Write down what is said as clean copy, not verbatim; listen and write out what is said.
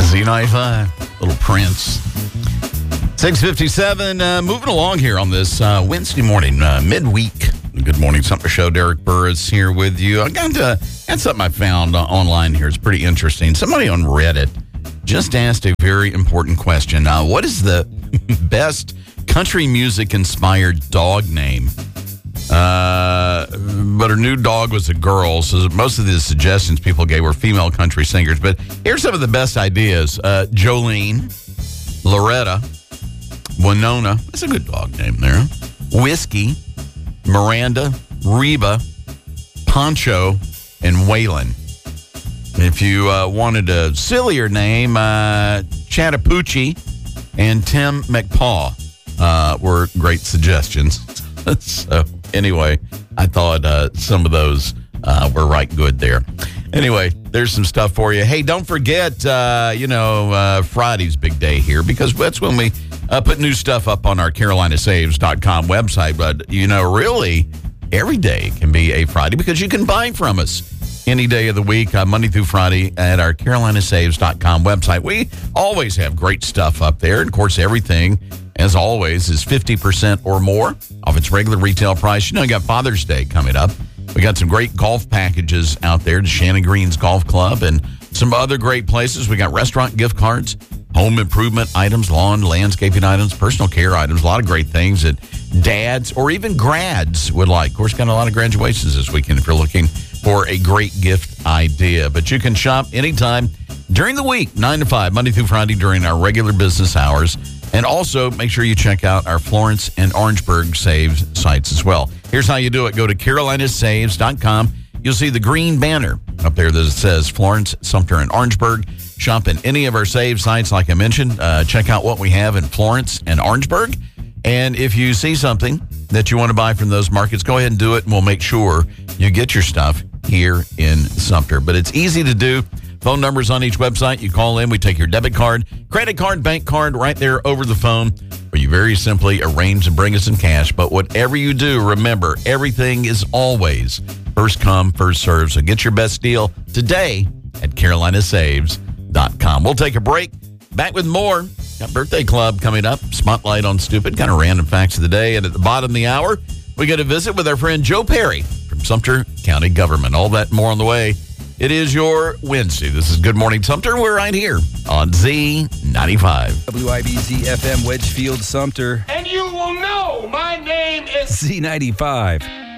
Z95, little Prince. 6:57, moving along here on this Wednesday morning, midweek. Good morning, Sumter Show. Derek Burris here with you. I got something I found online here. It's pretty interesting. Somebody on Reddit just asked a very important question. What is the best country music-inspired dog name? But her new dog was a girl, so most of the suggestions people gave were female country singers. But here's some of the best ideas. Jolene, Loretta, Winona. That's a good dog name there. Whiskey, Miranda, Reba, Poncho, and Waylon. If you wanted a sillier name, Chattahoochee and Tim McPaw were great suggestions. So anyway, I thought some of those were right good there. Anyway, there's some stuff for you. Hey, don't forget, Friday's big day here because that's when we put new stuff up on our CarolinaSaves.com website. But, really, every day can be a Friday because you can buy from us any day of the week, Monday through Friday, at our CarolinaSaves.com website. We always have great stuff up there. And, of course, everything, as always, is 50% or more of its regular retail price. You got Father's Day coming up. We got some great golf packages out there to Shannon Green's Golf Club and some other great places. We got restaurant gift cards, home improvement items, lawn, landscaping items, personal care items, a lot of great things that dads or even grads would like. Of course, got a lot of graduations this weekend if you're looking for a great gift idea. But you can shop anytime during the week, 9 to 5, Monday through Friday during our regular business hours. And also, make sure you check out our Florence and Orangeburg Saves sites as well. Here's how you do it. Go to CarolinaSaves.com. You'll see the green banner up there that says Florence, Sumter, and Orangeburg. Shop in any of our Save sites, like I mentioned. Check out what we have in Florence and Orangeburg. And if you see something that you want to buy from those markets, go ahead and do it, and we'll make sure you get your stuff here in Sumter. But it's easy to do. Phone numbers on each website. You call in. We take your debit card, credit card, bank card right there over the phone, or you very simply arrange to bring us some cash. But whatever you do, remember, everything is always first come, first serve. So get your best deal today at CarolinaSaves.com. We'll take a break. Back with more. Got Birthday Club coming up. Spotlight on Stupid. Kind of random facts of the day. And at the bottom of the hour, we get a visit with our friend Joe Perry from Sumter County Government. All that and more on the way. It is your Wednesday. This is Good Morning Sumter. We're right here on Z95. WIBZ FM Wedgefield Sumter. And you will know my name is Z95.